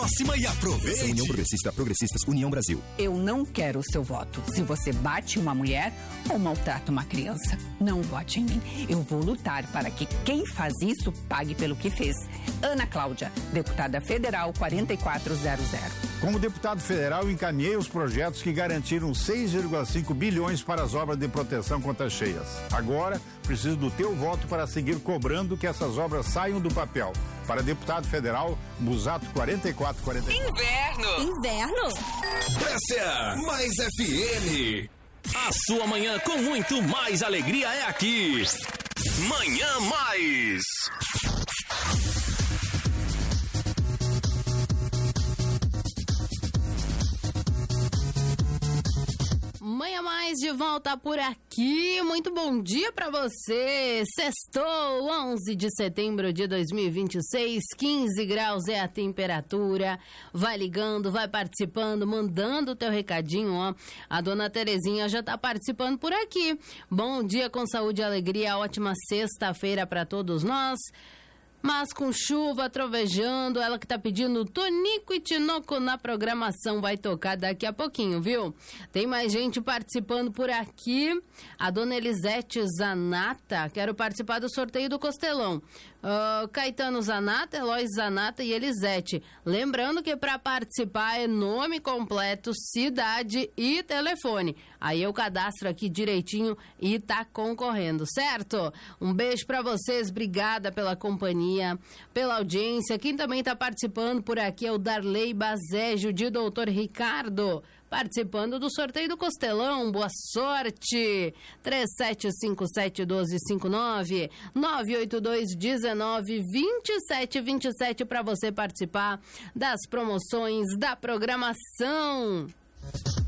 Próxima e aproveite. União Progressista, Progressistas, União Brasil. Eu não quero o seu voto. Se você bate uma mulher ou maltrata uma criança, não vote em mim. Eu vou lutar para que quem faz isso pague pelo que fez. Ana Cláudia, deputada federal 4400. Como deputado federal, encaminhei os projetos que garantiram 6,5 bilhões para as obras de proteção contra cheias. Agora, preciso do teu voto para seguir cobrando que essas obras saiam do papel. Para deputado federal, Busato 4440. Inverno. Essa é a Mais FM. A sua manhã com muito mais alegria é aqui. Manhã Mais. Manhã Mais de volta por aqui. Muito bom dia pra você. Sextou, 11 de setembro de 2026, 15 graus é a temperatura. Vai ligando, vai participando, mandando o teu recadinho, ó. A dona Terezinha já tá participando por aqui. Bom dia com saúde e alegria, ótima sexta-feira pra todos nós. Mas com chuva, trovejando, ela que tá pedindo Tonico e Tinoco na programação vai tocar daqui a pouquinho, viu? Tem mais gente participando por aqui. A dona Elisete Zanata, quero participar do sorteio do Costelão. Caetano Zanata, Eloy Zanata e Elisete. Lembrando que para participar é nome completo, cidade e telefone. Aí eu cadastro aqui direitinho e tá concorrendo, certo? Um beijo para vocês, obrigada pela companhia, pela audiência. Quem também tá participando por aqui é o Darley Bazégio de Doutor Ricardo, participando do sorteio do Costelão. Boa sorte! 3757-1259, 982-19-2727 para você participar das promoções da programação.